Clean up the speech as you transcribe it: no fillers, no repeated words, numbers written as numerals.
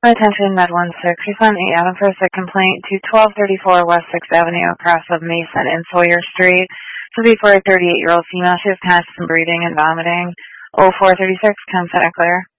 Attention Med 16, respond 8 Adam for a sick complaint to 1234 West 6th Avenue across of Mason and Sawyer Street. To be for a 38-year-old female. She has constant breathing and vomiting. 0436, come Santa Clara.